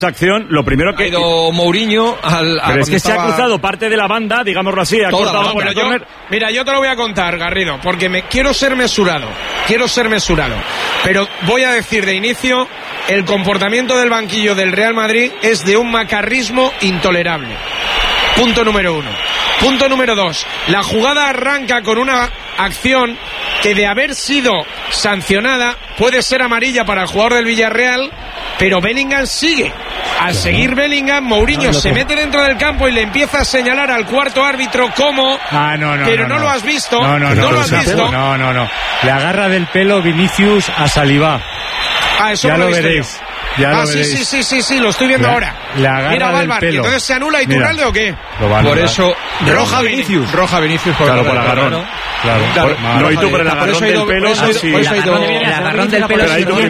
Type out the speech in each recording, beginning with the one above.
acción, lo primero que... Ha ido Mourinho pero es que se ha cruzado parte de la banda, digámoslo así, ha cortado por el córner. Mira, yo te lo voy a contar, Garrido, porque quiero ser mesurado, pero voy a decir de inicio, el comportamiento del banquillo del Real Madrid es de un macarrismo intolerable. Punto número 1. Punto número 2. La jugada arranca con una acción que, de haber sido sancionada, puede ser amarilla para el jugador del Villarreal, pero Bellingham sigue. Al seguir Bellingham, Mourinho se mete dentro del campo y le empieza a señalar al cuarto árbitro cómo... pero no lo has visto. No lo has visto. No. Le agarra del pelo Vinicius a Saliba. Eso ya lo veréis. Sí, lo estoy viendo ahora. Mira Valvar, entonces se anula Iturralde o qué. Por eso, roja Vinicius. Claro, por agarrón. Claro. No, y tú por el agarrón del pelo. El agarrón del pelo.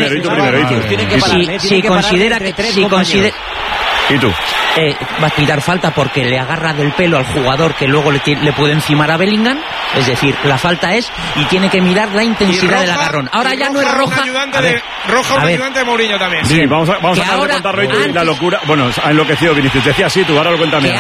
Si considera que... ¿Y tú? Va a pitar falta porque le agarra del pelo al jugador que luego le puede encimar a Bellingham. Es decir, la falta es, y tiene que mirar la intensidad del agarrón. Ahora ya no es roja. Un ayudante de Mourinho también. Sí, vamos a acabar de contarlo y la locura. Bueno, ha enloquecido Vinicius. Decía así, tú ahora lo cuéntame.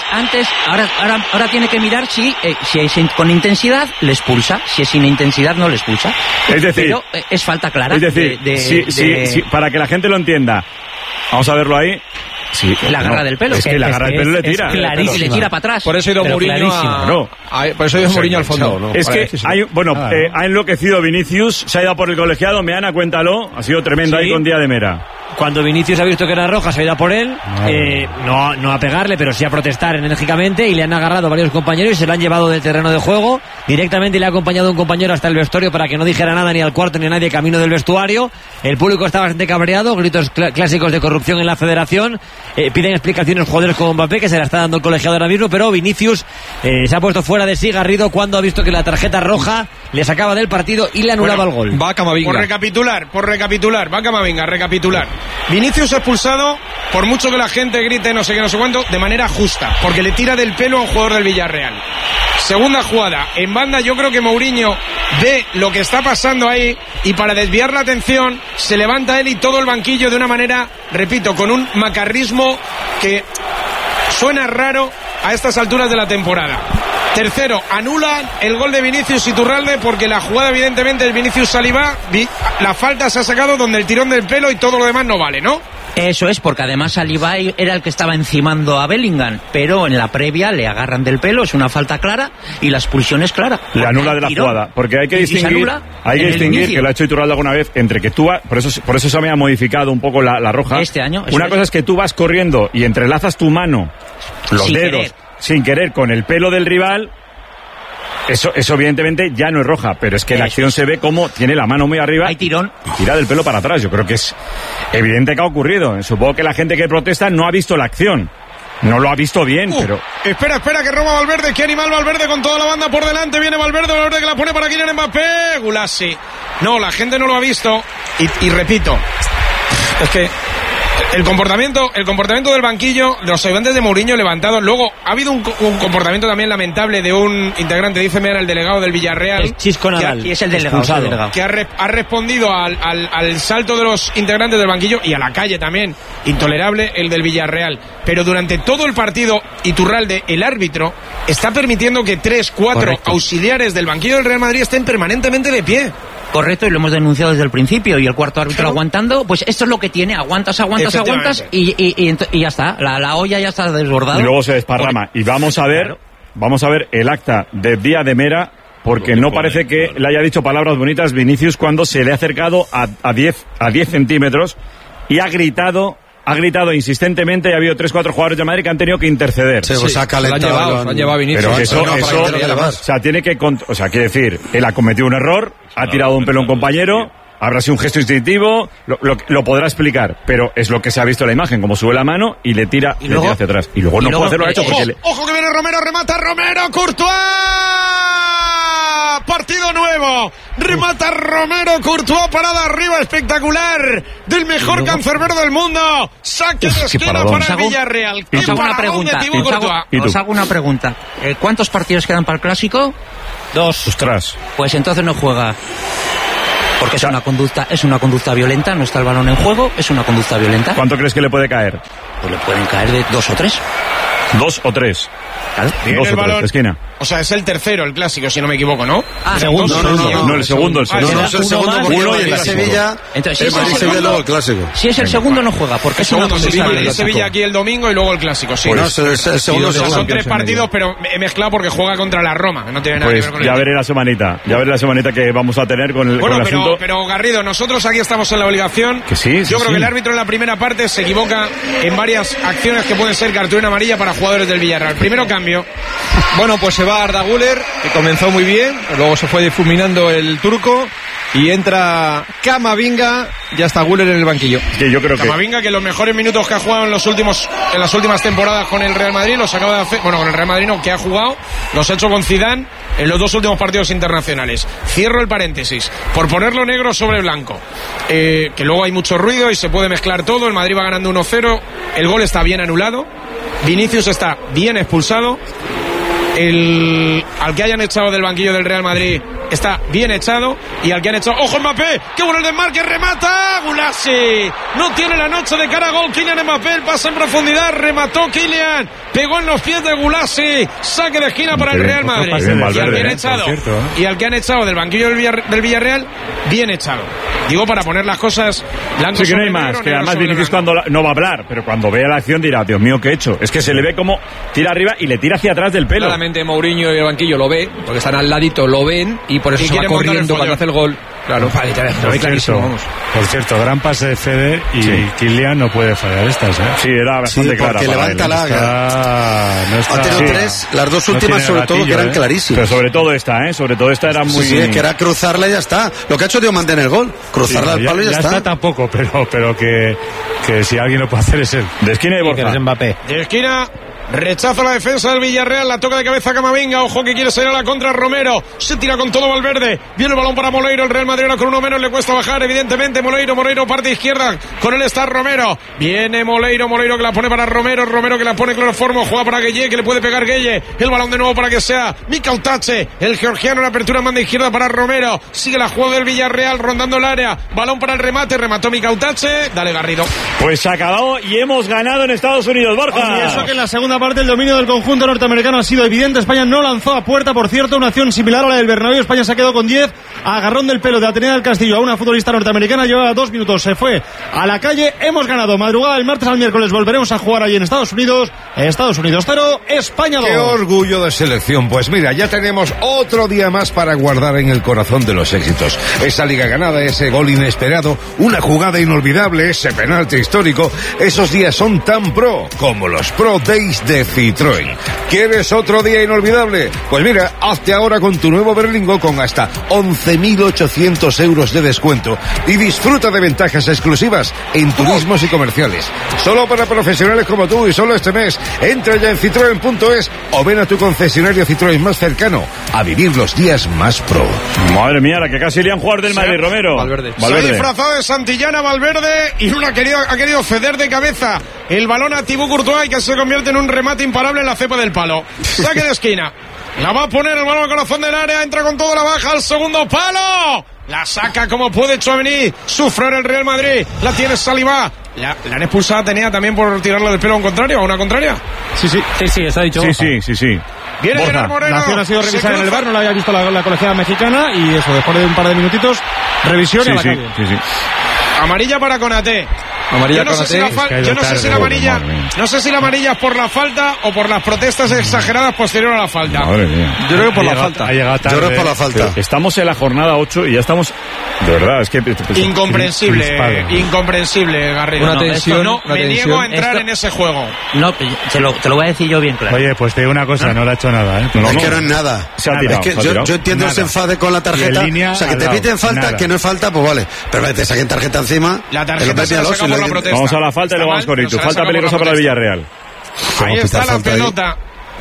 Ahora tiene que mirar si es con intensidad le expulsa, si es sin intensidad no le expulsa. Es decir, pero es falta clara. Es decir, sí, para que la gente lo entienda, vamos a verlo ahí. Sí, la agarra del pelo. Es que la agarra del pelo le tira. Clarísimo. Y le tira para atrás. Por eso ha ido Mourinho Mourinho al fondo. Es que ha enloquecido Vinicius, se ha ido por el colegiado. Meana, cuéntalo. Ha sido tremendo ahí con Díaz de Mera. Cuando Vinicius ha visto que era roja, se ha ido a por él, no a pegarle, pero sí a protestar enérgicamente, y le han agarrado varios compañeros y se lo han llevado del terreno de juego directamente, y le ha acompañado un compañero hasta el vestuario para que no dijera nada ni al cuarto ni a nadie camino del vestuario. El público está bastante cabreado, gritos clásicos de corrupción en la federación, piden explicaciones jugadores como Mbappé, que se la está dando el colegiado ahora mismo, pero Vinicius se ha puesto fuera de sí, Garrido, cuando ha visto que la tarjeta roja le sacaba del partido y le anulaba el gol. Va Camavinga. Por recapitular, va Camavinga, recapitular. Vinicius expulsado, por mucho que la gente grite no sé qué, no sé cuánto, de manera justa, porque le tira del pelo a un jugador del Villarreal. Segunda jugada, en banda yo creo que Mourinho ve lo que está pasando ahí y para desviar la atención se levanta él y todo el banquillo de una manera, repito, con un macarrismo que suena raro a estas alturas de la temporada. Tercero, anulan el gol de Vinicius Iturralde porque la jugada evidentemente es Vinicius Saliba, la falta se ha sacado donde el tirón del pelo y todo lo demás no vale, ¿no? Eso es, porque además Saliba era el que estaba encimando a Bellingham, pero en la previa le agarran del pelo, es una falta clara y la expulsión es clara. Le anula de la jugada, porque hay que distinguir que lo ha hecho Iturralde alguna vez entre que tú por eso se me ha modificado un poco la roja. Este año. Una cosa es que tú vas corriendo y entrelazas tu mano, los dedos, sin querer, con el pelo del rival. Eso evidentemente ya no es roja, pero es que la acción se ve como tiene la mano muy arriba. Hay tirón. Y tira del pelo para atrás. Yo creo que es evidente que ha ocurrido. Supongo que la gente que protesta no ha visto la acción. No lo ha visto bien, pero... Espera, que roba Valverde. Qué animal Valverde con toda la banda por delante. Viene Valverde que la pone para Kylian Mbappé. Gulasi. No, la gente no lo ha visto. Y repito, es que... El comportamiento del banquillo, los ayudantes de Mourinho levantados. Luego ha habido un comportamiento también lamentable de un integrante, dice Mera, el delegado del Villarreal. El Chisco Nadal. Y es el delegado. Que ha respondido al salto de los integrantes del banquillo y a la calle también. Intolerable el del Villarreal. Pero durante todo el partido, Iturralde, el árbitro, está permitiendo que 3-4 auxiliares del banquillo del Real Madrid estén permanentemente de pie. Correcto, y lo hemos denunciado desde el principio, y el cuarto árbitro aguantando, pues esto es lo que tiene, aguantas y ya está, la olla ya está desbordada. Y luego se desparrama. Y vamos a ver el acta de Díaz de Mera, porque no parece que le haya dicho palabras bonitas Vinicius cuando se le ha acercado a 10 centímetros y ha gritado insistentemente, y ha habido 3-4 jugadores de Madrid que han tenido que interceder. Se ha calentado. Han llevado Vinicius. Pero quiere decir, él ha cometido un error, ha tirado un pelo a un compañero, habrá sido un gesto instintivo, lo podrá explicar, pero es lo que se ha visto en la imagen, como sube la mano y le tira hacia atrás. Y luego no puede hacerlo, ha hecho porque... ¡Ojo que viene Romero, remata Romero, Courtois! Partido nuevo, remata Romero, Courtois, parada arriba espectacular del mejor cancerbero del mundo, saque de esquina para el Villarreal. Os hago una pregunta. ¿Cuántos partidos quedan para el Clásico? 2. Ostras. Pues entonces no juega. Porque es una conducta violenta, no está el balón en juego, es una conducta violenta. ¿Cuánto crees que le puede caer? Pues le pueden caer de 2 o 3. 2 o 3. Claro. Tiene 2 el o 3, balón. esquina. O sea, es el tercero, el clásico, si no me equivoco, ¿no? segundo. No, el segundo. No, es el segundo porque Uno y el el clásico. Sevilla. Entonces, El Sevilla luego el clásico. si es el segundo no juega, porque es una Segundo, conducta Madrid violenta. Sevilla aquí el domingo y luego el clásico, sí. No, es el segundo. O sea, son 3 en partidos, pero he mezclado porque juega contra la Roma, que no tiene nada que Pues ver con ya el... veré la semanita que vamos a tener con el, Bueno, con el asunto. pero Garrido, nosotros aquí estamos en la obligación. Que sí, Yo creo sí. que el árbitro en la primera parte se equivoca en varias acciones que pueden ser cartulina amarilla para jugadores del Villarreal. Primero cambio. Bueno, pues se va Arda Güler, que comenzó muy bien, luego se fue difuminando el turco y entra Camavinga, ya está Güler en el banquillo. Que yo creo que Camavinga, que los mejores minutos que ha jugado en las últimas temporadas con el Real Madrid los acaba de hacer, bueno, con el Real Madrid no, que ha jugado, los ha hecho con Zidane en los 2 últimos partidos internacionales. Cierro el paréntesis, por ponerlo negro sobre blanco, que luego hay mucho ruido y se puede mezclar todo. El Madrid va ganando 1-0, el gol está bien anulado, Vinicius está bien expulsado, al que hayan echado del banquillo del Real Madrid está bien echado, y al que han echado, ¡ojo Mbappé! ¡Qué bueno el desmarque! ¡Remata! ¡Gulasi! No tiene la noche de cara a gol Kylian Mbappé, el pase en profundidad, remató Kylian, pegó en los pies de Gulasi, saque de esquina para el Real Madrid. Y al que han echado del banquillo del Villarreal, bien echado. Digo, para poner las cosas blanco sí, que no hay sobre más, negro, que negro además sobre Vinicius blanco. cuando no va a hablar, pero cuando vea la acción dirá, Dios mío, ¿qué he hecho? Es que se le ve como tira arriba y le tira hacia atrás del pelo. Claramente Mourinho y el banquillo lo ve, porque están al ladito, lo ven y por eso Y se va quieren montar el corriendo cuando follón. hace el gol. Claro, Por cierto, gran pase de Fede y Sí. Kylian no puede fallar estas, ¿eh? Sí, era bastante clara porque para levanta él. la- No está, Ha tenido Sí. 3, las 2 No últimas tiene sobre todo que gatillo, eran ¿eh? Pero clarísimas. sobre todo esta era muy... Sí, que era cruzarla y ya está. Lo que ha hecho Diomande en el gol, cruzarla al palo y ya está. tampoco, pero que si alguien lo puede hacer es él. De esquina y Borja. Mbappé. De esquina, rechaza la defensa del Villarreal, la toca de cabeza Camavinga, ojo que quiere salir a la contra Romero, se tira con todo Valverde, viene el balón para Moleiro, el Real Madrid con uno menos le cuesta bajar, evidentemente Moleiro parte izquierda, con él está Romero, viene Moleiro que la pone para Romero que la pone cloroformo, juega para Gueye, que le puede pegar Gueye, el balón de nuevo para que sea Mikal Tache, el georgiano en apertura manda izquierda para Romero, sigue la jugada del Villarreal rondando el área, balón para el remate, remató Mikal Tache, dale Garrido. Pues se ha acabado y hemos ganado en Estados Unidos, Borja. Y eso que en la segunda parte el dominio del conjunto norteamericano ha sido evidente. España no lanzó a puerta, por cierto, una acción similar a la del Bernabéu. España se quedó con 10, agarrón del pelo de Atenea del Castillo a una futbolista norteamericana, llevaba 2 minutos, se fue a la calle. Hemos ganado madrugada del martes al miércoles, volveremos a jugar allí en Estados Unidos 0, España 2. ¡Qué orgullo de selección! Pues mira, ya tenemos otro día más para guardar en el corazón de los éxitos. Esa liga ganada, ese gol inesperado, una jugada inolvidable, ese penalti histórico. Esos días son tan pro como los Pro Days de Citroën. ¿Quieres otro día inolvidable? Pues mira, hazte ahora con tu nuevo Berlingo con hasta 11.800 euros de descuento y disfruta de ventajas exclusivas en turismos y comerciales. Solo para profesionales como tú y solo este mes. Entra ya en citroen.es o ven a tu concesionario Citroën más cercano a vivir los días más pro. Madre mía, la que casi le han jugado del Madrid, Romero. Valverde. Se ha disfrazado de Santillana Valverde y ha querido ceder de cabeza el balón a Thibaut Courtois, que se convierte en un remate imparable en la cepa del palo. Saque de esquina. La va a poner el balón al corazón del área, entra con todo, la baja al segundo palo. La saca como puede Tchouaméni, sufre el Real Madrid, la tiene Saliba. La han expulsado a Atenea también por tirarlo del pelo a un contrario, a una contraria. Sí, está dicho. Sí. Viene Borja. Gerard Moreno. La acción ha sido revisada en el cruza. VAR, no la había visto la colegiada mexicana y eso, después de un par de minutitos, revisión y a la calle. Sí. Amarilla para Konaté. Amarilla Yo no sé si la amarilla, no sé si la amarilla es por la falta o por las protestas exageradas posterior a la falta. Madre mía. Yo creo que por la falta. Ha llegado tarde. Yo creo que por la falta. Pero estamos en la jornada 8 y ya estamos... De verdad, es que... Incomprensible, Garrido. Una No, tensión, esto no, una me tensión. niego a entrar Esto- en ese juego. No, te lo voy a decir yo bien claro. Oye, pues te digo una cosa, no le ha hecho nada, ¿eh? Es que no es nada. Se ha tirado, Es que se ha tirado. yo entiendo Nada. ese enfade con la tarjeta. Y en línea O sea, que al te lado. piten falta, Nada. que no es falta, pues vale. Pero te saquen tarjeta encima. La es tarjeta lo se la pépialo, saca si por lo- la protesta. Vamos a la falta y luego vamos Está con mal, Itu. pero se la Falta saca por peligrosa la para el protesta. Villarreal. Ahí ¿Cómo está pita la falta ahí? pelota.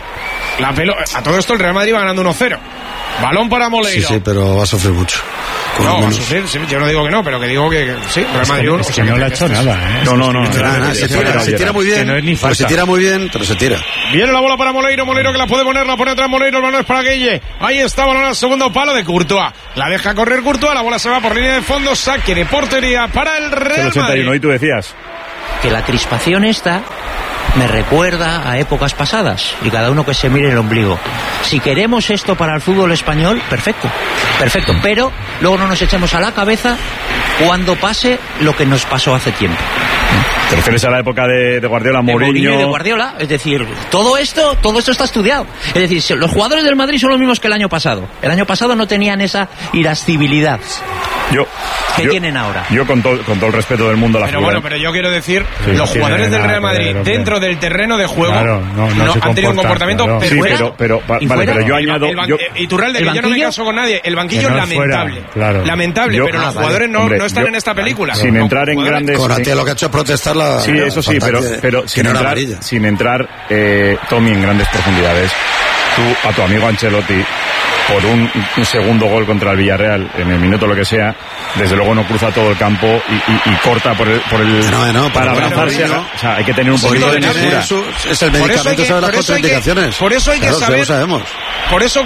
A todo esto el Real Madrid va ganando 1-0. Balón para Sí, Moleiro. sí, pero va a sufrir mucho. No, va a sufrir, sí, yo no digo que no, pero que digo que sí, Real Madrid 1. Es que no le ha hecho nada, ¿eh? No, se tira muy bien. Que no es ni falta. Se tira muy bien, pero se tira. Viene la bola para Moleiro que la puede poner, la pone atrás Moleiro, el balón es para Gueye. Ahí está, balón al segundo palo de Courtois. La deja correr Courtois, la bola se va por línea de fondo, saque de portería para el Real El 81, Madrid. y tú decías. Que la crispación esta me recuerda a épocas pasadas y cada uno que se mire el ombligo. Si queremos esto para el fútbol español, perfecto, pero luego no nos echemos a la cabeza cuando pase lo que nos pasó hace tiempo. ¿Te refieres a la época de Guardiola, Mourinho? Y de Guardiola, es decir, todo esto está estudiado. Es decir, los jugadores del Madrid son los mismos que el año pasado. El año pasado no tenían esa irascibilidad que tienen ahora. Yo con todo el respeto del mundo a la Pero figura. bueno, pero yo quiero decir, los jugadores del Real Madrid dentro del terreno de juego no han tenido un comportamiento pero yo añado... Iturralde, que yo no me caso con nadie, el banquillo es lamentable. Lamentable, pero los jugadores no están en esta película. Sin entrar en grandes... Conate lo que ha hecho es protestar la... Sí, eso sí, pero sin entrar, Tommy, en grandes profundidades. Tú, a tu amigo Ancelotti, por un segundo gol contra el Villarreal, en el minuto lo que sea, desde luego no cruza todo el campo y corta por el para abrazarse. O sea, hay que tener un poquito de mesura. Es el medicamento sobre las contraindicaciones. Por eso hay que saber. Por eso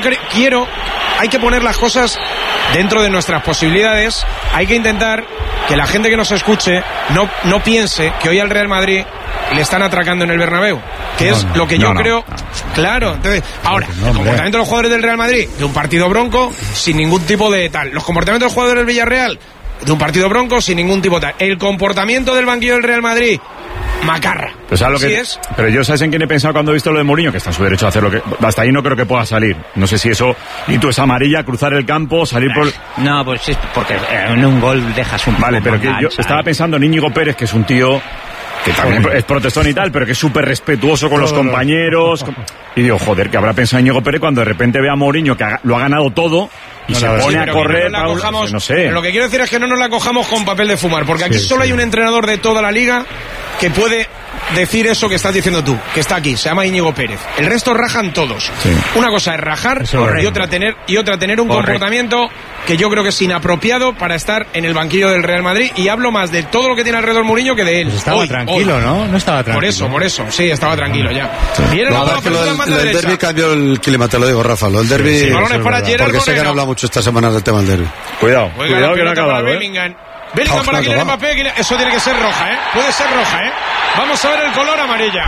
hay que poner las cosas dentro de nuestras posibilidades. Hay que intentar que la gente que nos escuche no piense que hoy al Real Madrid le están atracando en el Bernabéu, que es lo que yo creo. Claro, entonces, ahora, el comportamiento de los jugadores del Real Madrid, de un partido bronco, sin ningún tipo de tal. Los comportamientos de los jugadores del Villarreal, de un partido bronco, sin ningún tipo de tal. El comportamiento del banquillo del Real Madrid, macarra. Pero yo, ¿sabes en quién he pensado cuando he visto lo de Mourinho? Que está en su derecho a hacer lo que... Hasta ahí no creo que pueda salir. No sé si eso... Y tú es amarilla, cruzar el campo, salir por... No, pues es porque en un gol dejas un... Vale, pero que yo estaba pensando en Íñigo Pérez, que es un tío... que también es protestón y tal, pero que es súper respetuoso con los compañeros. Y digo, joder, que habrá pensado Íñigo Pérez cuando de repente ve a Mourinho que lo ha ganado todo y se pone a correr. No sé. Pero lo que quiero decir es que no nos la cojamos con papel de fumar, porque aquí solo hay un entrenador de toda la liga que puede decir eso que estás diciendo tú, que está aquí, se llama Íñigo Pérez. El resto rajan todos. Sí. Una cosa es rajar y otra tener un comportamiento que yo creo que es inapropiado para estar en el banquillo del Real Madrid, y hablo más de todo lo que tiene alrededor Mourinho que de él. Pues estaba tranquilo, ¿no? No estaba tranquilo. Por eso, sí, estaba tranquilo ya. Viene la bola del derbi cambió el clima, te lo digo, Rafa. Lo del derbi, porque sé que han hablado mucho esta semana del tema del derbi. Cuidado que no ha acabado, Bellingham para Kylian Mbappé, eso tiene que ser roja, puede ser roja, Vamos a ver el color amarilla.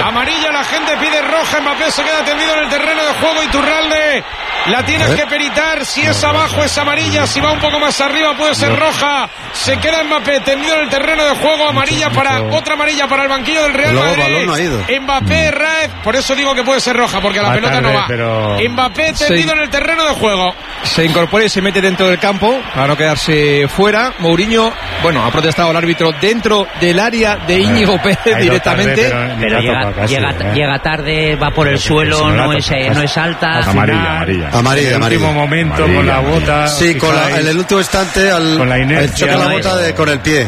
La gente pide roja, Mbappé se queda tendido en el terreno de juego, Iturralde, la tienes que peritar, si es abajo es amarilla, si va un poco más arriba puede ser roja, se queda Mbappé tendido en el terreno de juego, otra amarilla para el banquillo del Real Madrid. El balón no ha ido. Mbappé, Raed, por eso digo que puede ser roja, porque la pelota no va. Mbappé tendido en el terreno de juego. Se incorpora y se mete dentro del campo para no quedarse fuera. Mourinho, ha protestado el árbitro dentro del área de Íñigo Pérez directamente. Pero llega tarde, va por el suelo, no es alta. Amarilla. En el último momento, con la bota. Sí, en el último instante, con la inercia. Choca la bota con el pie.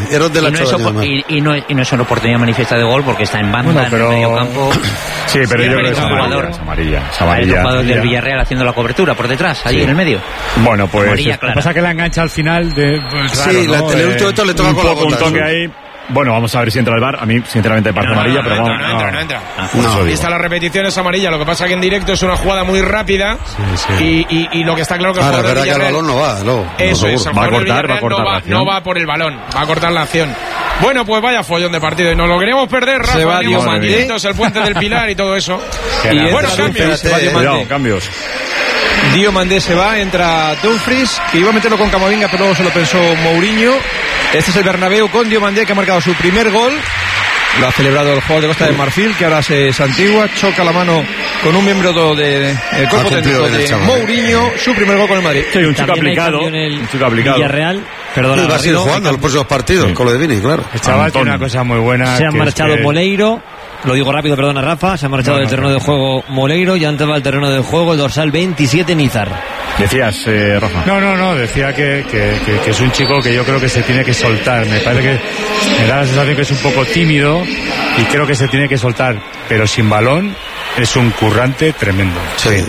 Y no es una oportunidad manifiesta de gol porque está en banda, en el medio campo. Sí, pero yo creo que es amarilla. El jugador del Villarreal haciendo la cobertura por detrás, allí en el medio. Bueno, pues... Lo que pasa que la engancha al final de... Sí, en el último le toca con la bota. Un toque ahí... Bueno, vamos a ver si entra el VAR. A mí, sinceramente, parte amarilla, pero vamos. No entra. Ahí está la repetición, es amarilla. Lo que pasa que en directo es una jugada muy rápida. Y lo que está claro que el jugador del Villarreal, que el balón no va. Eso es, va a cortar la acción. No va por el balón, va a cortar la acción. Bueno, pues vaya follón de partido. Y no lo queremos perder, Rafa. Se va Diomandé. El puente del Pilar y todo eso. Y bueno, cambios. Diomandé se va, entra Dumfries, que iba a meterlo con Camavinga, pero luego se lo pensó Mourinho. Este es el Bernabéu con Diomandé, que ha marcado su primer gol. Lo ha celebrado el jugador de Costa de Marfil, que ahora se santigua, choca la mano con un miembro del cuerpo técnico de Mourinho, su primer gol con el Madrid. Sí, un chico aplicado. Villarreal, perdona. Va a seguir jugando los próximos partidos, con lo de Vini, claro. El chaval tiene una cosa muy buena. Se han marchado Moleiro. Lo digo rápido, perdona Rafa, se ha marchado del terreno de juego Moleiro y antes va al terreno de juego el dorsal 27 Nizar. Decías, Rafa. No, decía que es un chico que yo creo que se tiene que soltar. Me parece que me da la sensación que es un poco tímido y creo que se tiene que soltar, pero sin balón es un currante tremendo. Sí.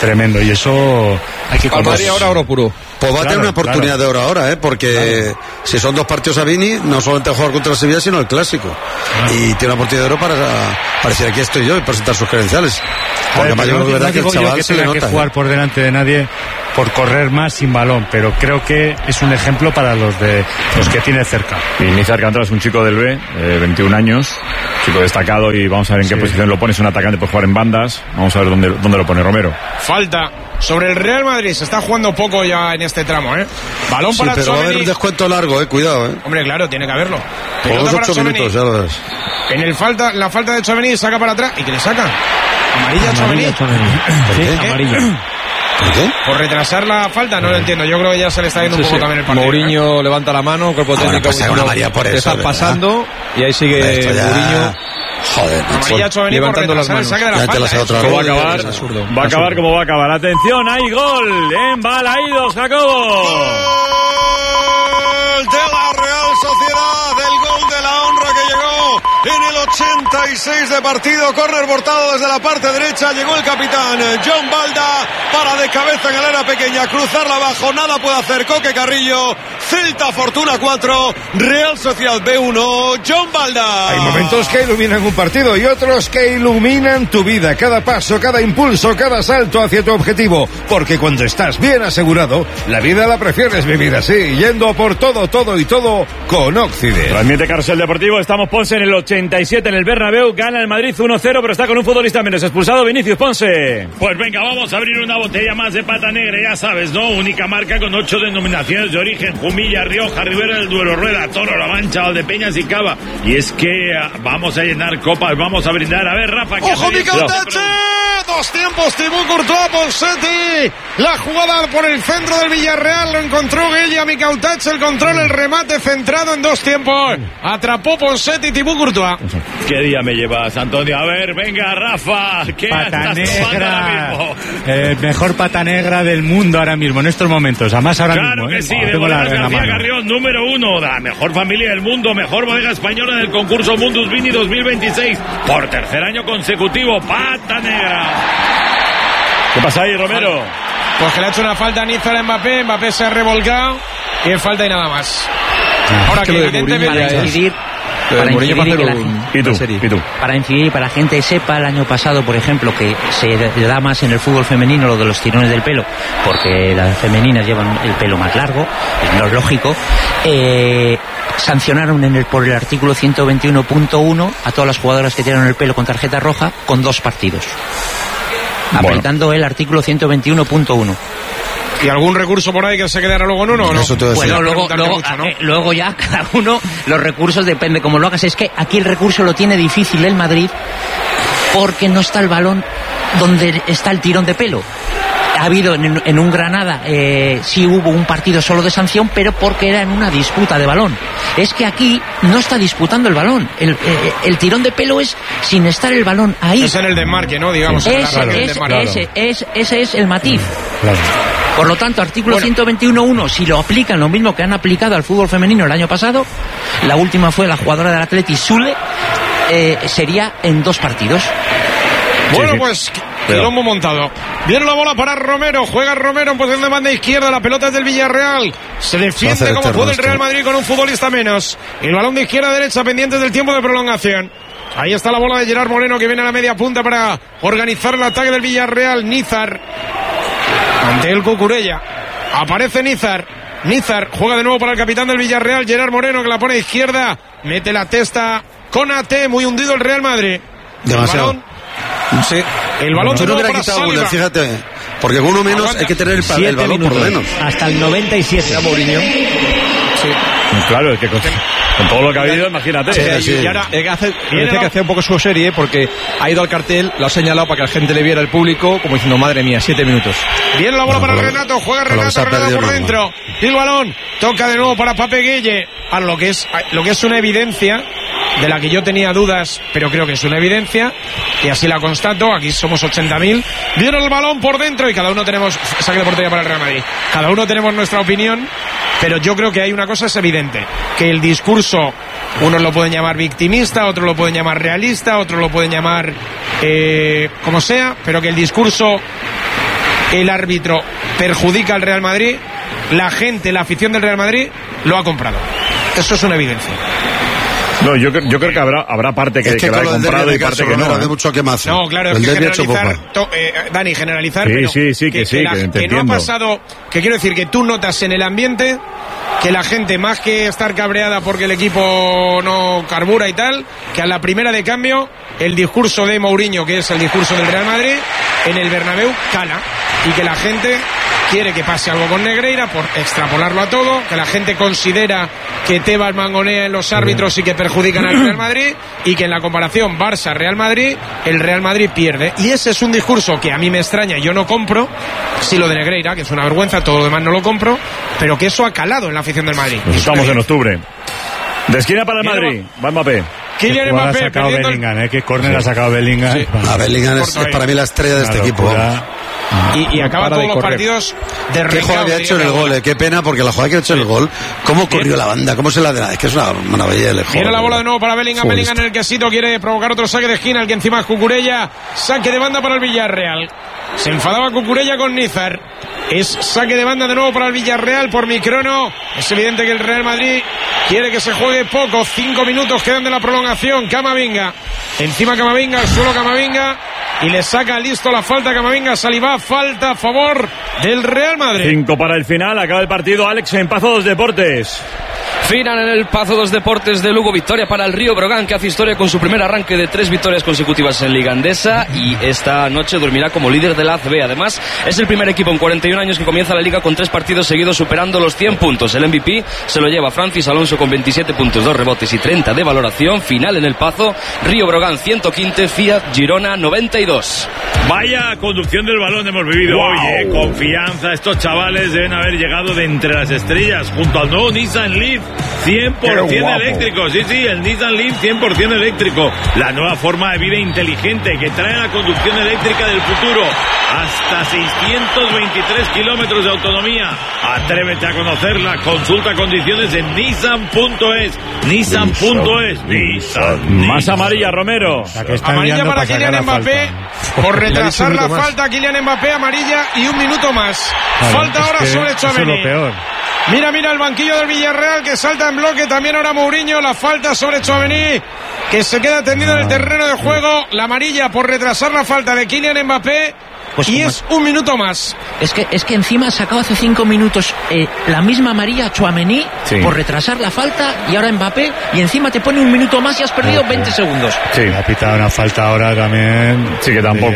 tremendo. Y eso hay que Al Madrid ahora oro puro. Pues va a tener una oportunidad de oro ahora, porque si son 2 partidos a Vini, no solamente jugar contra el Sevilla, sino el Clásico. Y tiene una oportunidad de oro para decir, aquí estoy yo, y presentar sus credenciales. Porque no digo yo que tenga que jugar por delante de nadie por correr más sin balón, pero creo que es un ejemplo para los que tiene cerca. Y Nízar Cantera es un chico del B, 21 años, chico destacado, y vamos a ver en qué posición lo pone. Es un atacante, puede jugar en bandas. Vamos a ver dónde lo pone Romero. Falta sobre el Real Madrid. Se está jugando poco ya en este tramo, Balón para pero Tchouaméni. va a haber un descuento largo, cuidado, Hombre, claro, tiene que haberlo. Por los 8 minutos, ya lo ves. En la falta de Tchouaméni, saca para atrás. ¿Y qué le saca? Amarilla a Tchouaméni. ¿Por qué? Amarilla. ¿Por qué? Por retrasar la falta, no lo entiendo. Yo creo que ya se le está yendo un poco también el partido. Mourinho levanta la mano, cuerpo técnico. Pues una María por eso, está pasando, y ahí sigue Mourinho. Joder, Amarilla a Tchouaméni por levantando las retrasar el manos. saque de la Ya te la falta. saca otra ¿Cómo va a vez, acabar? es absurdo. Va a acabar como va a acabar. Atención, hay gol en Balaídos, Jacobo. Gol de la Real Sociedad, el gol de la honra que llegó en el 86 de partido. Córner botado desde la parte derecha. Llegó el capitán John Balda para de cabeza en el área pequeña, cruzarla abajo. Nada puede hacer Coque Carrillo. Celta Fortuna 4, Real Sociedad B1, John Balda. Hay momentos que iluminan un partido y otros que iluminan tu vida. Cada paso, cada impulso, cada salto hacia tu objetivo. Porque cuando estás bien asegurado, la vida la prefieres vivir así, yendo por todo y todo con Occident. Transmite Carrusel Deportivo. Estamos Ponce en el 87 en el Bernabéu. Gana el Madrid 1-0, pero está con un futbolista menos expulsado. Vinicius Ponce. Pues venga, vamos a abrir una botella más de Pata Negra, ya sabes, ¿no? Única marca con 8 denominaciones de origen: Jumilla, Rioja, Ribera del Duero, Rueda, Toro, La Mancha, Valdepeñas y Cava. Y es que vamos a llenar copas, vamos a brindar. A ver, Rafa, ¿qué ¡Ojo, Micautache! 2 tiempos, Thibaut Courtois, Ponseti. La jugada por el centro del Villarreal, lo encontró Gueya, Micautache, el control, el remate centrado en 2 tiempos. Atrapó Ponseti, Thibaut Courtois. ¿Qué día me llevas, Antonio? A ver, venga, Rafa, ¿qué Pata estás tomando ahora negra, mismo? mejor pata negra del mundo ahora mismo, en estos momentos, además ahora Claro mismo. que sí, de Tengo Bodegas en la García mano. Carrión, número 1, la mejor familia del mundo, mejor bodega española del concurso Mundus Vini 2026, por tercer año consecutivo. Pata Negra. ¿Qué pasa ahí, Romero? Pues que le ha hecho una falta a Nízar a Mbappé. Mbappé se ha revolcado y es falta y nada más. Ahora que lo de evidentemente Mourinho Para incidir, Pero para Mourinho va a incidir hacer que la gente, ¿Y tú? una serie. ¿Y tú? para incidir, para la gente sepa, el año pasado, por ejemplo, que se le da más en el fútbol femenino lo de los tirones del pelo, porque las femeninas llevan el pelo más largo, no es lógico. Sancionaron por el artículo 121.1 a todas las jugadoras que tienen el pelo con tarjeta roja con 2 partidos. Aplicando el artículo 121.1. ¿Y algún recurso por ahí que se quedara luego en uno o no? Eso te voy a decir. Bueno, luego ya cada uno, los recursos depende cómo lo hagas. Es que aquí el recurso lo tiene difícil el Madrid porque no está el balón donde está el tirón de pelo. Ha habido en un Granada, sí hubo un partido solo de sanción, pero porque era en una disputa de balón. Es que aquí no está disputando el balón. El tirón de pelo es sin estar el balón ahí. Es en el desmarque, ¿no? Digamos. Ese es el matiz. Claro. Por lo tanto, artículo 121.1, si lo aplican lo mismo que han aplicado al fútbol femenino el año pasado, la última fue la jugadora del Atleti, Sule, sería en 2 partidos. Bueno, pues quilombo montado. Viene la bola para Romero. Juega Romero en posición de banda izquierda. La pelota es del Villarreal. Se defiende como puede el Real Madrid con un futbolista menos. El balón de izquierda a derecha pendientes del tiempo de prolongación. Ahí está la bola de Gerard Moreno que viene a la media punta para organizar el ataque del Villarreal. Nízar ante el Cucurella. Aparece Nízar. Nízar juega de nuevo para el capitán del Villarreal, Gerard Moreno, que la pone a izquierda. Mete la testa con AT. Muy hundido el Real Madrid. Demasiado. Sí. El balón Yo no hubiera para quitado Saliba. Müller, fíjate, porque con uno menos Aguanta. hay que tener el 7 balón minutos, por lo menos. hasta el 97. Mourinho. Claro, es que con todo lo que ha habido, imagínate. Sí. Y ahora Que viene hacía un poco su serie porque ha ido al cartel, lo ha señalado para que la gente le viera al público, como diciendo, madre mía, 7 minutos. viene la bola para Bueno, Renato, juega con lo que se ha Renato perdido, por no, dentro. Y el balón toca de nuevo para Pape Gueye. A lo que es una evidencia de la que yo tenía dudas, pero creo que es una evidencia y así la constato. Aquí somos 80.000. Viene el balón por dentro y cada uno tenemos saque de portería para el Real Madrid. Cada uno tenemos nuestra opinión, pero yo creo que hay una cosa es evidente, que el discurso unos lo pueden llamar victimista, otros lo pueden llamar realista, otros lo pueden llamar como sea, pero que el discurso el árbitro perjudica al Real Madrid, la gente, la afición del Real Madrid lo ha comprado. Eso es una evidencia. No, yo creo que habrá parte que la ha comprado y parte que no. De mucho quemazo. No, claro, es que generalizar, Dani, generalizar, sí, que no ha pasado, que quiero decir que tú notas en el ambiente que la gente, más que estar cabreada porque el equipo no carbura y tal, que a la primera de cambio el discurso de Mourinho, que es el discurso del Real Madrid, en el Bernabéu cala, y que la gente quiere que pase algo con Negreira por extrapolarlo a todo, que la gente considera que Tebas mangonea en los árbitros y que perjudican al Real Madrid, y que en la comparación Barça-Real Madrid, el Real Madrid pierde. Y ese es un discurso que a mí me extraña, yo no compro, sí lo de Negreira, que es una vergüenza, todo lo demás no lo compro, pero que eso ha calado en la afición del Madrid. Pues estamos en octubre. De esquina para el Madrid, va Mbappé. Kylian Mbappé ha sacado Bellingham, que córner ha sacado Bellingham. Sí. Bellingham es para mí la estrella de este equipo. Y acaba todos los partidos de ¿Qué jugada que ha hecho en el gol? Qué pena, porque la jugada que ha hecho en el gol, cómo corrió la banda, cómo se la de. Es que es una maravilla. Viene la bola de nuevo para Bellingham. Bellingham en el quesito quiere provocar otro saque de esquina, el que encima es Cucurella. Saque de banda para el Villarreal. Se enfadaba Cucurella con Nízar. Es saque de banda de nuevo para el Villarreal por Microno. Es evidente que el Real Madrid quiere que se juegue poco. 5 minutos quedan de la prolongación. Camavinga. Encima Camavinga, al suelo Camavinga. Y le saca listo la falta Camavinga. Salivá, falta a favor del Real Madrid. 5 para el final. Acaba el partido, Alex, en Pazo dos Deportes. Final en el Pazo dos Deportes de Lugo. Victoria para el Río Brogan, que hace historia con su primer arranque de 3 victorias consecutivas en Liga Endesa, y esta noche dormirá como líder de la ACB. Además, es el primer equipo en 41 años que comienza la Liga con 3 partidos seguidos superando los 100 puntos. El MVP se lo lleva Francis Alonso con 27 puntos, 2 rebotes y 30 de valoración. Final en el Pazo, Río Brogan 115, Fiat Girona 92. Vaya conducción del balón hemos vivido hoy, confianza. Estos chavales deben haber llegado de entre las estrellas junto al nuevo Nissan Leaf 100% eléctrico. Sí, el Nissan Leaf 100% eléctrico. La nueva forma de vida inteligente que trae la conducción eléctrica del futuro. Hasta 623 kilómetros de autonomía. Atrévete a conocerla. Consulta condiciones en Nissan.es. Nissan.es. Nissan. Más amarilla, Romero. Amarilla para Kylian Mbappé por retrasar la falta. Kylian Mbappé, amarilla y 1 minuto más. Falta ahora sobre Tchouaméni. Mira el banquillo del Villarreal, que salta en bloque. También ahora Mourinho. La falta sobre Tchouaméni, que se queda tendido en el terreno de juego. La amarilla por retrasar la falta de Kylian Mbappé. Pues y es 1 minuto más. Es que encima ha sacado hace 5 minutos la misma amarilla a Tchouaméni por retrasar la falta, y ahora Mbappé, y encima te pone 1 minuto más y has perdido 20 segundos. Sí, ha pitado una falta ahora también. Sí, que tampoco.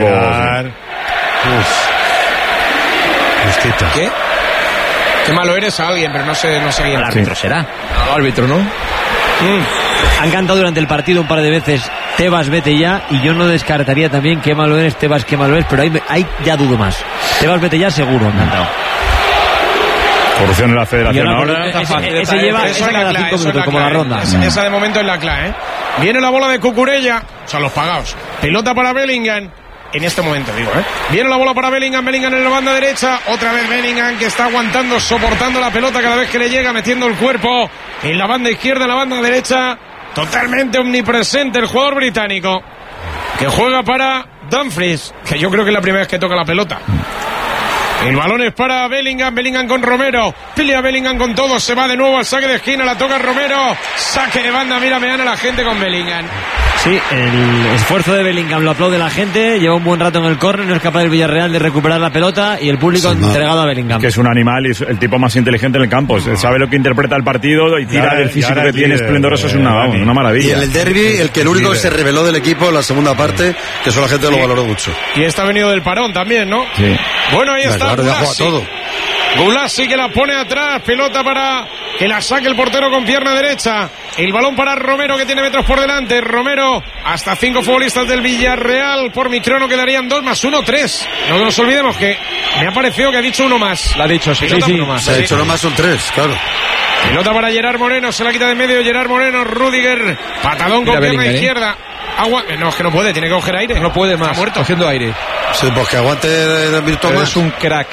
Justita. ¿Qué? Qué malo eres a alguien, pero no sé quién. El árbitro será. El árbitro, ¿no? Han cantado durante el partido un par de veces Tebas, vete ya, y yo no descartaría también qué malo eres, Tebas, qué malo eres, pero ahí ya dudo más. Tebas, vete ya, seguro, han cantado. Corrupción en la federación ahora. Ese lleva cada 5 minutos, como la ronda. Esa de momento es la clave, Viene la bola de Cucurella, o sea, los pagados. Pelota para Bellingham. En este momento, digo, Viene la bola para Bellingham en la banda derecha. Otra vez Bellingham, que está aguantando, soportando la pelota cada vez que le llega, metiendo el cuerpo en la banda izquierda, en la banda derecha. Totalmente omnipresente el jugador británico, que juega para Dumfries, que yo creo que es la primera vez que toca la pelota. El balón es para Bellingham con Romero. Pelea Bellingham con todo, se va de nuevo al saque de esquina, la toca Romero. Saque de banda, mira a la gente con Bellingham. Sí, el esfuerzo de Bellingham lo aplaude la gente, lleva un buen rato en el córner, no es capaz del Villarreal de recuperar la pelota, y el público entregado a Bellingham. Que es un animal y es el tipo más inteligente en el campo, sabe lo que interpreta el partido y tira del físico que tiene esplendoroso, es una maravilla. Y en el derbi, el único que se reveló del equipo en la segunda parte, que eso la gente lo valoró mucho. Y está venido del parón también, ¿no? Sí. Bueno, ahí está. Claro, ya juega todo. Gulasi, que la pone atrás, pelota para que la saque el portero con pierna derecha. El balón para Romero, que tiene metros por delante. Romero, hasta 5 futbolistas del Villarreal. Por Microno quedarían 2 más 1, 3. No nos olvidemos que me ha parecido que ha dicho 1 más. La ha dicho, sí. Uno más. Se ha dicho 1 más, son 3, claro. Pelota para Gerard Moreno, se la quita de medio Gerard Moreno. Rudiger, patadón con pierna izquierda. No, es que no puede, tiene que coger aire. No puede más, está muerto. cogiendo aire. Sí, pues que aguante de minuto más. Es un crack.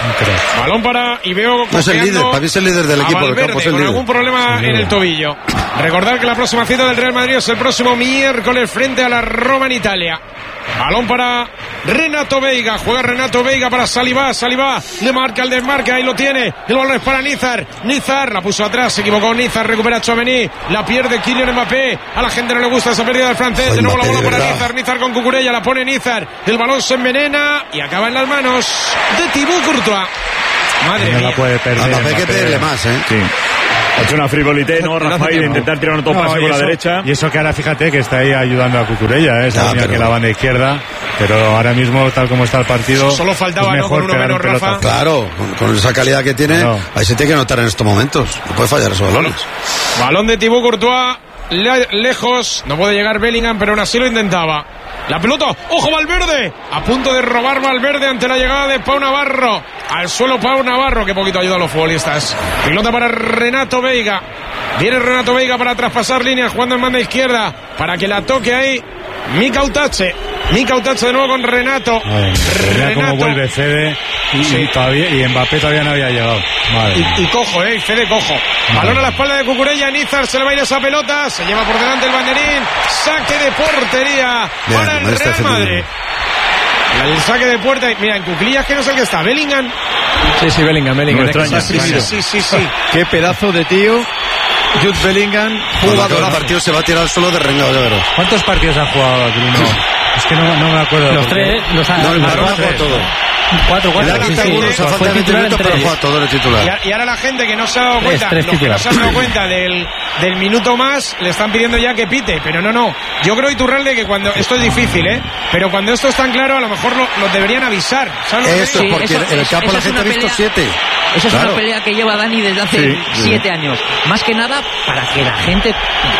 Balón para, y veo no es el líder, para mí es el líder del equipo del campo, es el con líder. algún problema en el tobillo. Recordar que la próxima cita del Real Madrid es el próximo miércoles frente a la Roma en Italia. Balón para Renato Veiga. Juega Renato Veiga para Saliba. Saliba le marca el desmarque. Ahí lo tiene. El balón es para Nizar. Nizar la puso atrás. Se equivocó Nizar. Recupera Tchouaméni. La pierde Kylian Mbappé. A la gente no le gusta esa pérdida del francés. De nuevo la bola para Nizar. Nizar con Cucurella. La pone Nizar. El balón se envenena y acaba en las manos de Thibaut Courtois. Madre mía. La puede perder. Mbappé hay que pedirle más, ¿eh? Sí. Ha hecho una frivolité, ¿no, Rafael? De intentar tirar un pase con la derecha. Y eso que ahora fíjate que está ahí ayudando a Cucurella, esa línea que la banda izquierda. Pero ahora mismo, tal como está el partido. Solo faltaba, es mejor, ¿no? Con uno menos, Rafa. Claro, con esa calidad que tiene, ahí se tiene que notar en estos momentos. No puede fallar esos balones. Balón de Thibaut Courtois, lejos. No puede llegar Bellingham, pero aún así lo intentaba. La pelota, ¡ojo Valverde! A punto de robar Valverde ante la llegada de Pau Navarro. Al suelo Pau Navarro, que poquito ayuda a los futbolistas. Pelota para Renato Veiga. Viene Renato Veiga para traspasar líneas, jugando en banda izquierda, para que la toque ahí Mika Utache de nuevo con Renato. Renato como vuelve Fede y Mbappé todavía no había llegado. Y cojo, Fede cojo. Balón a la espalda de Cucurella, Nizar se le va a ir esa pelota, se lleva por delante el banderín, saque de portería para el Real Madrid. El saque de puerta, mira, en cuclillas que no sé el que está, Bellingham. Sí, Bellingham. Sí. Qué pedazo de tío. Jude Bellingham, jugador. El partido se va a tirar al suelo de rengado, ya verás. ¿Cuántos partidos ha jugado Bruno? Es que no me acuerdo. Los tres, el Barón ha jugado todo. 4, fue titular, pero juega todo el titular. Y ahora la gente que no se ha dado cuenta, los que no se han dado cuenta del minuto más, le están pidiendo ya que pite, pero no. Yo creo, Iturralde, que cuando esto es difícil, pero cuando esto es tan claro, a lo mejor lo deberían avisar. ¿Sabes eso, porque en el campo la gente ha visto 7. Eso es una pelea que lleva Dani desde hace 7 años. Más que nada para que la gente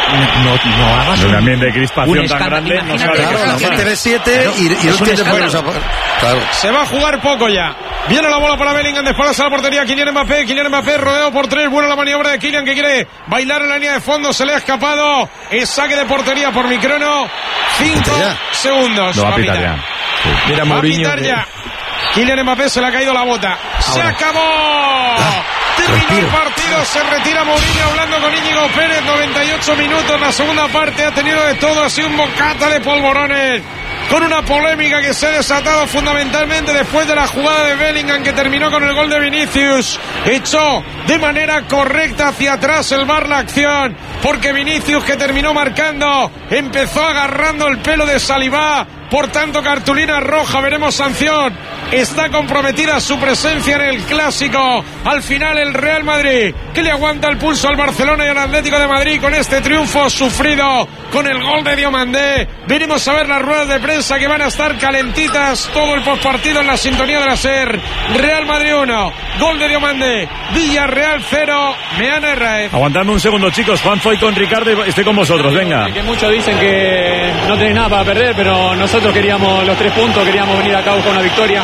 no haga un ambiente de crispación tan grande. No sabe la gente ve 7 y no entiende por qué. Claro. Se va a jugar poco ya. Viene la bola para Bellingham, de espaldas a la portería. Kylian Mbappé rodeado por 3. Buena la maniobra de Kylian, que quiere bailar en la línea de fondo. Se le ha escapado. Es saque de portería por Microno. 5 segundos. Lo va a pitar ya. Sí. Mira, Mourinho. Kylian Mbappé se le ha caído la bota. ¡Se acabó! Terminó el partido, se retira Mourinho hablando con Íñigo Pérez. 98 minutos, la segunda parte ha tenido de todo, ha sido un bocata de polvorones. Con una polémica que se ha desatado fundamentalmente después de la jugada de Bellingham, que terminó con el gol de Vinicius. Echó de manera correcta hacia atrás el VAR la acción, porque Vinicius, que terminó marcando, empezó agarrando el pelo de Saliba. Por tanto, cartulina roja, veremos sanción. Está comprometida su presencia en el Clásico. Al final, el Real Madrid, que le aguanta el pulso al Barcelona y al Atlético de Madrid con este triunfo sufrido, con el gol de Diomandé. Venimos a ver las ruedas de prensa, que van a estar calentitas todo el postpartido en la sintonía de la SER. Real Madrid 1, gol de Diomandé. Villarreal 0, Meana Herrera. Aguantadme un segundo, chicos. Juan Foy con Ricardo, estoy con vosotros, venga. Que muchos dicen que no tenéis nada para perder, pero nosotros queríamos los 3 puntos, queríamos venir acá con una victoria.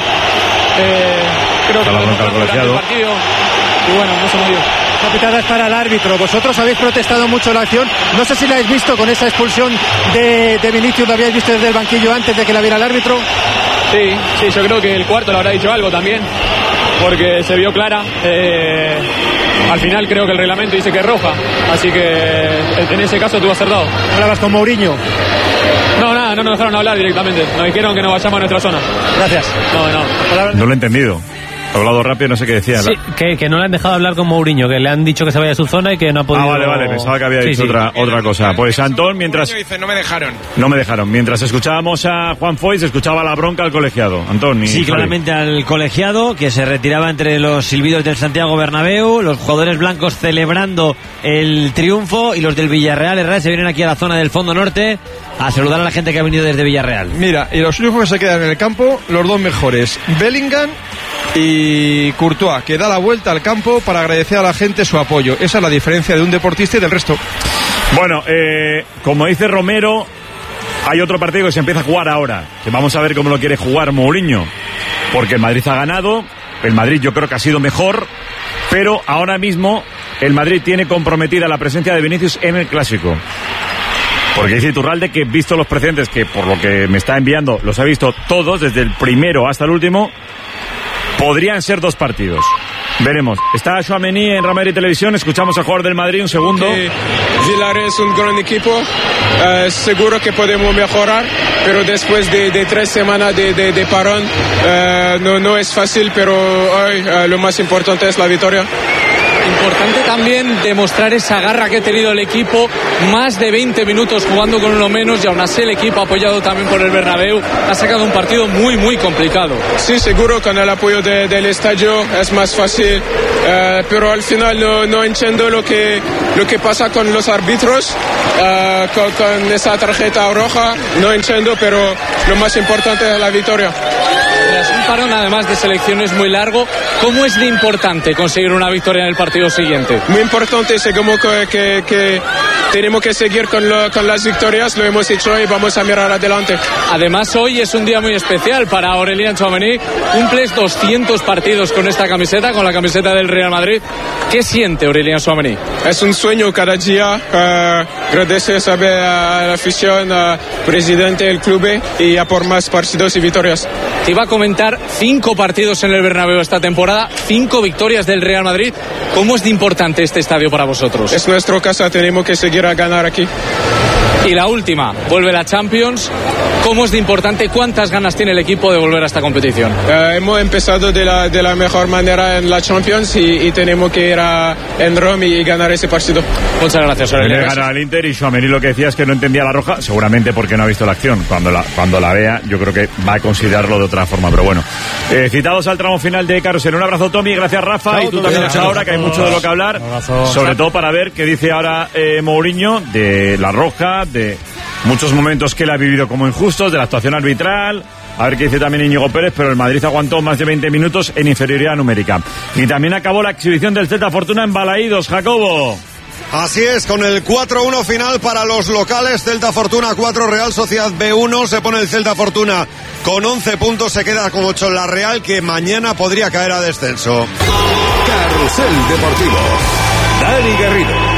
Creo que lo hemos durante el partido y bueno, no se nos dio. La pitada es para el árbitro. Vosotros habéis protestado mucho la acción. No sé si la habéis visto con esa expulsión de Vinicius. ¿Lo habíais visto desde el banquillo antes de que la viera el árbitro? Sí, yo creo que el cuarto le habrá dicho algo también, porque se vio clara. Al final creo que el reglamento dice que es roja, así que en ese caso tú has acertado. ¿Hablabas con Mourinho? No, nada, no nos dejaron hablar directamente. Nos dijeron que nos vayamos a nuestra zona. Gracias. No lo he entendido. He hablado rápido, no sé qué decía. Sí, que no le han dejado hablar con Mourinho, que le han dicho que se vaya a su zona y que no ha podido... Vale, pensaba que había dicho otra cosa. Pues Antón, mientras... Dice, no me dejaron. Mientras escuchábamos a Juan Foy, se escuchaba la bronca al colegiado. Antón. Sí, claramente al colegiado, que se retiraba entre los silbidos del Santiago Bernabéu, los jugadores blancos celebrando el triunfo, y los del Villarreal Herrera se vienen aquí a la zona del fondo norte a saludar a la gente que ha venido desde Villarreal. Mira, y los únicos que se quedan en el campo, los dos mejores, Bellingham y Courtois, que da la vuelta al campo para agradecer a la gente su apoyo. Esa es la diferencia de un deportista y del resto. Bueno, como dice Romero, hay otro partido que se empieza a jugar ahora, que vamos a ver cómo lo quiere jugar Mourinho, porque el Madrid ha ganado, el Madrid yo creo que ha sido mejor, pero ahora mismo el Madrid tiene comprometida la presencia de Vinicius en el Clásico. Porque dice Iturralde que, visto los precedentes, que por lo que me está enviando los ha visto todos, desde el primero hasta el último, podrían ser 2 partidos. Veremos. Está Tchouaméni en Real Madrid Televisión. Escuchamos al jugador del Madrid un segundo. Villarreal es un gran equipo. Seguro que podemos mejorar, pero después de 3 semanas de parón no es fácil, pero hoy lo más importante es la victoria. Importante también demostrar esa garra que ha tenido el equipo, más de 20 minutos jugando con uno menos, y aún así el equipo, apoyado también por el Bernabéu, ha sacado un partido muy muy complicado. Sí, seguro, con el apoyo del estadio es más fácil, pero al final no entiendo lo que pasa con los árbitros, con esa tarjeta roja, no entiendo, pero lo más importante es la victoria. Tras un parón además de selecciones muy largo, ¿cómo es de importante conseguir una victoria en el partido siguiente? Muy importante, sé como que tenemos que seguir con las victorias, lo hemos hecho y vamos a mirar adelante. Además, hoy es un día muy especial para Aurélien Tchouaméni. Cumples 200 partidos con esta camiseta, con la camiseta del Real Madrid. ¿Qué siente Aurélien Tchouaméni? Es un sueño cada día. Gracias a la afición, al presidente del club y a por más partidos y victorias. Te iba a comentar 5 partidos en el Bernabéu esta temporada, 5 victorias del Real Madrid. ¿Cómo es de importante este estadio para vosotros? Es nuestra casa, tenemos que seguir a ganar aquí. Y la última, vuelve la Champions. ¿Cómo es de importante? ¿Cuántas ganas tiene el equipo de volver a esta competición? Hemos empezado de la mejor manera en la Champions y tenemos que ir en Roma y ganar ese partido. Muchas gracias, Aurélien. Le gana al Inter y Tchouaméni lo que decía es que no entendía la roja, seguramente porque no ha visto la acción. Cuando la vea, yo creo que va a considerarlo de otra forma, pero bueno. Citados al tramo final de Carrusel. Un abrazo, Tommy, gracias, Rafa. Chao, y tú también hasta ahora, que hay mucho de lo que hablar. Sobre todo para ver qué dice ahora Mourinho de la roja, de muchos momentos que él ha vivido como injustos, de la actuación arbitral. A ver qué dice también Íñigo Pérez, pero el Madrid aguantó más de 20 minutos en inferioridad numérica. Y también acabó la exhibición del Celta Fortuna en Balaídos, Jacobo. Así es, con el 4-1 final para los locales, Celta Fortuna 4, Real Sociedad B1, se pone el Celta Fortuna con 11 puntos, se queda con 8 la Real, que mañana podría caer a descenso. Carrusel Deportivo, Dani Garrido.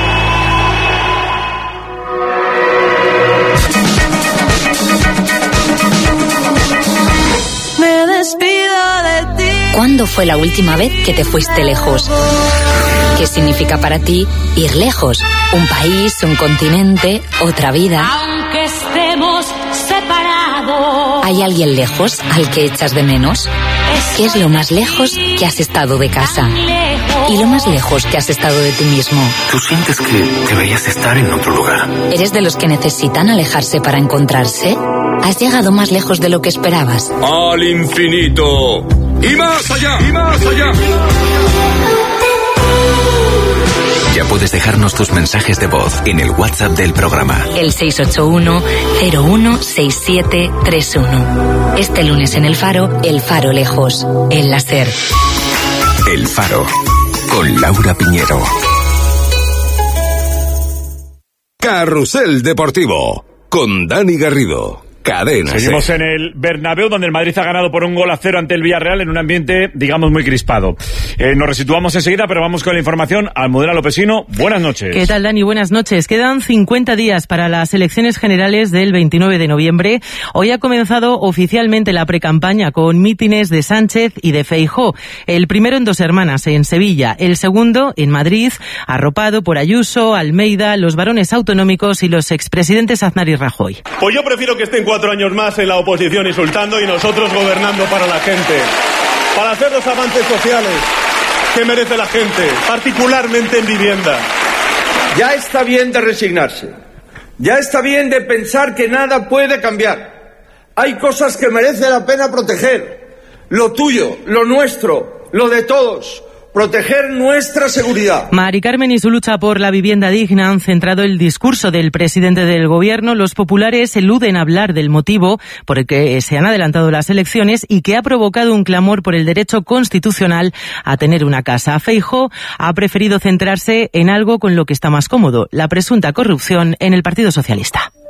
¿Cuándo fue la última vez que te fuiste lejos? ¿Qué significa para ti ir lejos? Un país, un continente, otra vida. Aunque estemos separados. ¿Hay alguien lejos al que echas de menos? ¿Qué es lo más lejos que has estado de casa? ¿Y lo más lejos que has estado de ti mismo? Tú sientes que deberías estar en otro lugar. ¿Eres de los que necesitan alejarse para encontrarse? ¿Has llegado más lejos de lo que esperabas? ¡Al infinito! ¡Y más allá! ¡Y más allá! Ya puedes dejarnos tus mensajes de voz en el WhatsApp del programa. El 681-016731. Este lunes en El Faro lejos. El láser. El Faro. Con Laura Piñero. Carrusel Deportivo. Con Dani Garrido. Cadena. Seguimos en el Bernabéu, donde el Madrid ha ganado por 1-0 ante el Villarreal en un ambiente, digamos, muy crispado. Nos resituamos enseguida, pero vamos con la información. Almudena Lopesino, buenas noches. ¿Qué tal, Dani? Buenas noches. Quedan 50 días para las elecciones generales del 29 de noviembre. Hoy ha comenzado oficialmente la precampaña con mítines de Sánchez y de Feijóo. El primero en Dos Hermanas, en Sevilla. El segundo en Madrid, arropado por Ayuso, Almeida, los varones autonómicos y los expresidentes Aznar y Rajoy. Pues yo prefiero que estén 4 años más en la oposición insultando y nosotros gobernando para la gente, para hacer los avances sociales que merece la gente, particularmente en vivienda. Ya está bien de resignarse, ya está bien de pensar que nada puede cambiar. Hay cosas que merece la pena proteger, lo tuyo, lo nuestro, lo de todos. Proteger nuestra seguridad. Mari Carmen y su lucha por la vivienda digna han centrado el discurso del presidente del gobierno. Los populares eluden hablar del motivo por el que se han adelantado las elecciones y que ha provocado un clamor por el derecho constitucional a tener una casa. Feijóo ha preferido centrarse en algo con lo que está más cómodo, la presunta corrupción en el Partido Socialista.